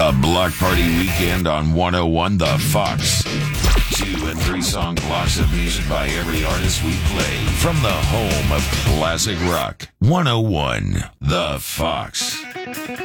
The Block Party Weekend on 101 The Fox. 2 and 3 song blocks of music by every artist we play. From the home of classic rock. 101 The Fox.